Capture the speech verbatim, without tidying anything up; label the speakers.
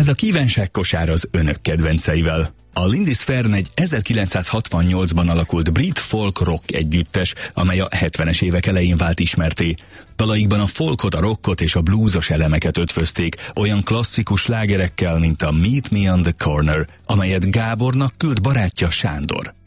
Speaker 1: Ez a kívánságkosár az önök kedvenceivel. A Lindisfarne egy ezerkilencszázhatvannyolcban alakult brit folk-rock együttes, amely a hetvenes évek elején vált ismerté. Dalaikban a folkot, a rockot és a bluesos elemeket ötvözték olyan klasszikus slágerekkel, mint a Meet Me on the Corner, amelyet Gábornak küld barátja Sándor.